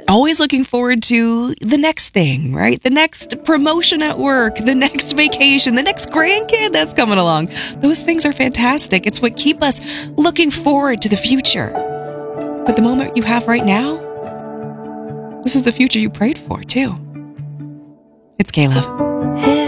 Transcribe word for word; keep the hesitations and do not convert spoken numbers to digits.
always looking forward to the next thing, right? The next promotion at work, the next vacation, the next grandkid that's coming along. Those things are fantastic. It's what keep us looking forward to the future. But the moment you have right now, this is the future you prayed for, too. It's K-Love.